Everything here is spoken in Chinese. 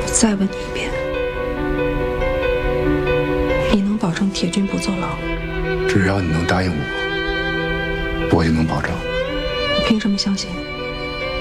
再问你一遍，你能保证铁军不坐牢？ 只要你能答应我，我就能保证。 你凭什么相信？